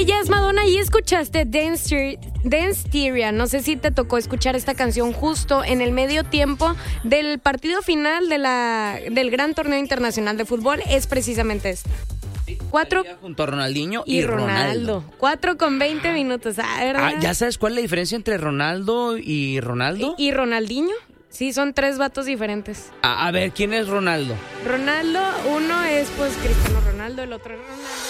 Ella es Madonna y escuchaste Dance Tyria. No sé si te tocó escuchar esta canción justo en el medio tiempo del partido final del gran torneo internacional de fútbol. Es precisamente esta. 4 junto a Ronaldinho y Ronaldo. 4:20 minutos. ¿Verdad? ¿Ya sabes cuál es la diferencia entre Ronaldo y Ronaldo? ¿Y Ronaldinho? Sí, son 3 vatos diferentes. A ver, ¿quién es Ronaldo? Ronaldo, uno es pues Cristiano Ronaldo, el otro es Ronaldo.